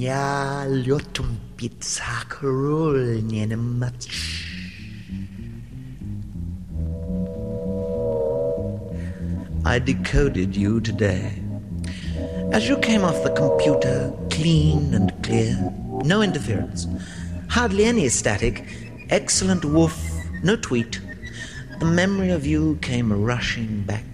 Ja ljotum pizza krolnjene match. I decoded you today. As you came off the computer, clean and clear, no interference, hardly any static, excellent woof, no tweet, the memory of you came rushing back